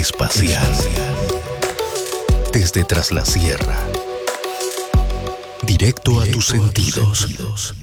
espacial. Desde Tras la Sierra. Directo a tus sentidos.